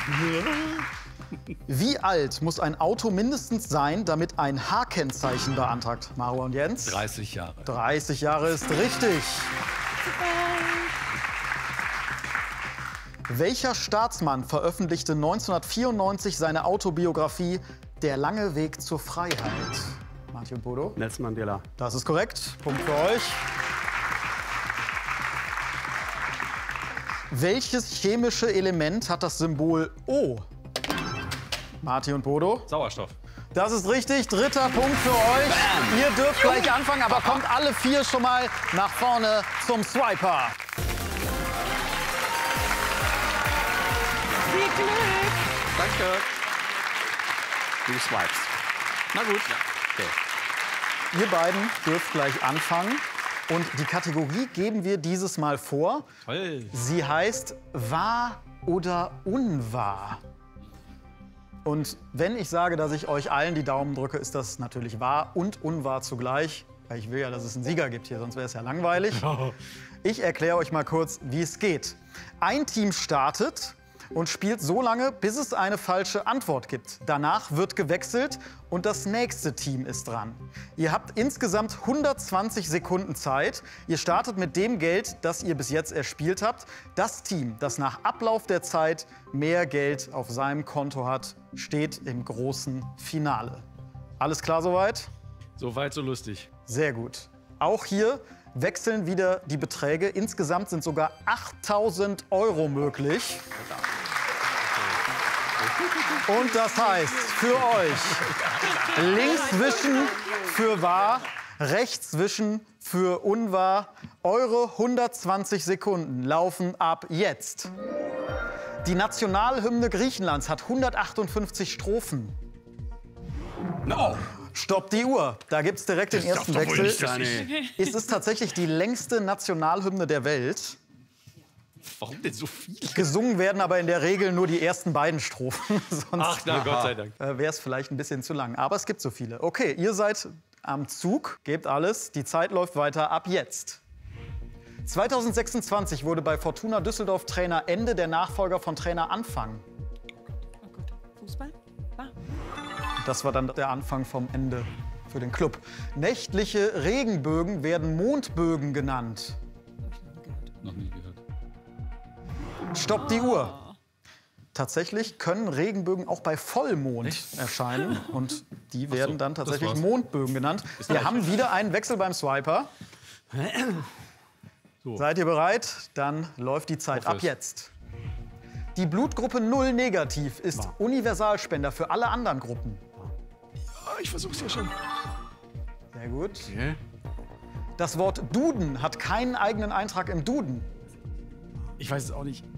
Wie alt muss ein Auto mindestens sein, damit ein H-Kennzeichen beantragt? Maro und Jens? 30 Jahre. 30 Jahre ist richtig. Welcher Staatsmann veröffentlichte 1994 seine Autobiografie Der lange Weg zur Freiheit? Martin und Bodo? Nelson Mandela. Das ist korrekt. Punkt für euch. Welches chemische Element hat das Symbol O? Martin und Bodo? Sauerstoff. Das ist richtig. Dritter Punkt für euch. Bam. Ihr dürft gleich anfangen, aber kommt alle vier schon mal nach vorne zum Swiper. Viel Glück. Danke. Du swipes. Na gut. Ja. Okay. Ihr beiden dürft gleich anfangen. Und die Kategorie geben wir dieses Mal vor. Toll. Sie heißt Wahr oder Unwahr. Und wenn ich sage, dass ich euch allen die Daumen drücke, ist das natürlich wahr und unwahr zugleich. Weil ich will ja, dass es einen Sieger gibt hier, sonst wäre es ja langweilig. Ich erkläre euch mal kurz, wie es geht. Ein Team startet und spielt so lange, bis es eine falsche Antwort gibt. Danach wird gewechselt und das nächste Team ist dran. Ihr habt insgesamt 120 Sekunden Zeit. Ihr startet mit dem Geld, das ihr bis jetzt erspielt habt. Das Team, das nach Ablauf der Zeit mehr Geld auf seinem Konto hat, steht im großen Finale. Alles klar soweit? Soweit, so lustig. Sehr gut. Auch hier wechseln wieder die Beträge. Insgesamt sind sogar 8.000 € möglich. Und das heißt für euch links wischen für wahr, rechts wischen für unwahr. Eure 120 Sekunden laufen ab jetzt. Die Nationalhymne Griechenlands hat 158 Strophen. No. Stopp die Uhr. Da gibt es direkt den ersten Wechsel. Ist Es tatsächlich die längste Nationalhymne der Welt. Warum denn so viel? Gesungen werden aber in der Regel nur die ersten beiden Strophen. Sonst Ach, na Gott sei Dank. wäre es vielleicht ein bisschen zu lang. Aber es gibt so viele. Okay, ihr seid am Zug, gebt alles. Die Zeit läuft weiter ab jetzt. 2026 wurde bei Fortuna Düsseldorf Trainer Ende der Nachfolger von Trainer Anfang. Oh Gott. Fußball? War. Das war dann der Anfang vom Ende für den Club. Nächtliche Regenbögen werden Mondbögen genannt. Noch nie gehört. Stopp die Uhr. Tatsächlich können Regenbögen auch bei Vollmond erscheinen. Und die werden dann tatsächlich Mondbögen genannt. Wir haben wieder einen Wechsel beim Swiper. So. Seid ihr bereit? Dann läuft die Zeit ab jetzt. Die Blutgruppe 0 negativ ist Universalspender für alle anderen Gruppen. Ich versuch's ja schon. Sehr gut. Okay. Das Wort Duden hat keinen eigenen Eintrag im Duden. Ich weiß es auch nicht.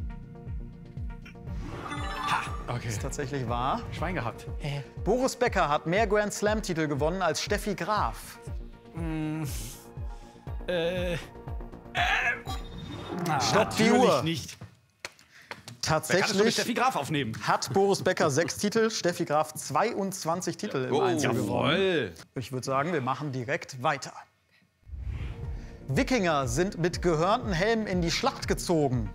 Ha! Okay. Ist tatsächlich wahr. Schwein gehabt. Boris Becker hat mehr Grand Slam-Titel gewonnen als Steffi Graf. Stopp die Uhr. Natürlich nicht. Da kannst du mit Tatsächlich Steffi Graf aufnehmen. hat Boris Becker 6 Titel, Steffi Graf 22 Titel im Einzel gewonnen. Jawohl. Ich würde sagen, wir machen direkt weiter. Wikinger sind mit gehörnten Helmen in die Schlacht gezogen.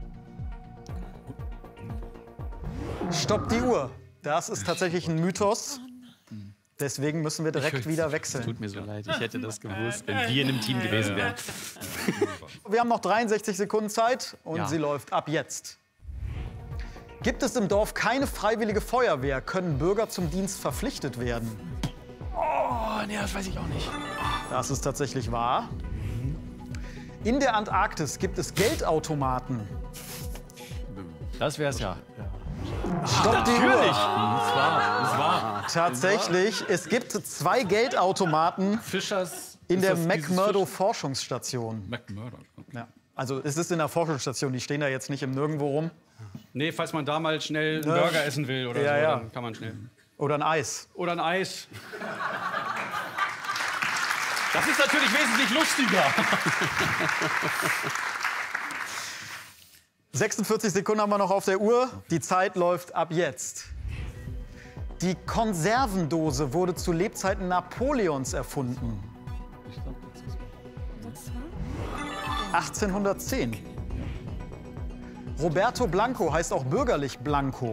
Stopp die Uhr. Das ist tatsächlich ein Mythos. Deswegen müssen wir direkt wieder wechseln. Tut mir so leid, ich hätte das gewusst, wenn wir in einem Team gewesen wären. Wir haben noch 63 Sekunden Zeit und sie läuft ab jetzt. Gibt es im Dorf keine freiwillige Feuerwehr, können Bürger zum Dienst verpflichtet werden. Oh, nee, das weiß ich auch nicht. Das ist tatsächlich wahr. In der Antarktis gibt es Geldautomaten. Das wär's ja. Stopp die Uhr. Das war. Tatsächlich, es gibt 2 Geldautomaten Fischers. in der Ist das dieses McMurdo-Forschungsstation. McMurdo. Ja. Also es ist in der Forschungsstation, die stehen da jetzt nicht im Nirgendwo rum. Nee, falls man da mal schnell einen Burger essen will oder so, dann kann man schnell. Oder ein Eis. Oder ein Eis. Das ist natürlich wesentlich lustiger. 46 Sekunden haben wir noch auf der Uhr. Die Zeit läuft ab jetzt. Die Konservendose wurde zu Lebzeiten Napoleons erfunden. 1810. Roberto Blanco heißt auch bürgerlich Blanco.